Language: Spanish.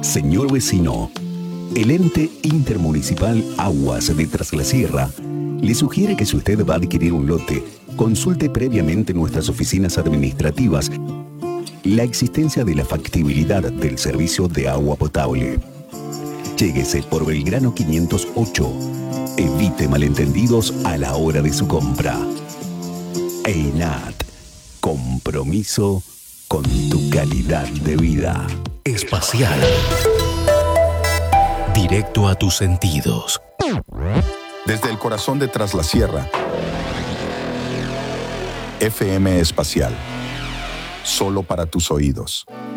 Señor vecino, el ente intermunicipal Aguas de Tras la Sierra le sugiere que si usted va a adquirir un lote, consulte previamente nuestras oficinas administrativas la existencia de la factibilidad del servicio de agua potable. Lléguese por Belgrano 508. Evite malentendidos a la hora de su compra. EINAT. Compromiso con tu calidad de vida. Espacial. Directo a tus sentidos. Desde el corazón de Tras la Sierra. FM Espacial. Solo para tus oídos.